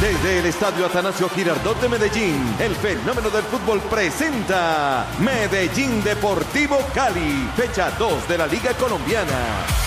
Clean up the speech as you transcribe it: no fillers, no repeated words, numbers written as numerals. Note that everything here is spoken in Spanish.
Desde el Estadio Atanasio Girardot de Medellín, el fenómeno del fútbol presenta Medellín Deportivo Cali, fecha 2 de la Liga Colombiana.